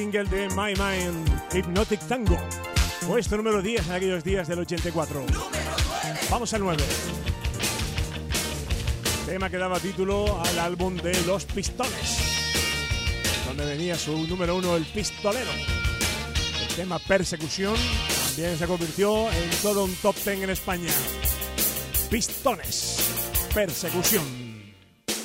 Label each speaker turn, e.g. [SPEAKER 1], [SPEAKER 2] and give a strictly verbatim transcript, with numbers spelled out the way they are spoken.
[SPEAKER 1] Single de My Mind, Hypnotic Tango, puesto número diez en aquellos días del ochenta y cuatro. Vamos al nueve. Tema que daba título al álbum de Los Pistones, donde venía su número uno, El Pistolero. El tema Persecución también se convirtió en todo un top ten en España. Pistones, Persecución.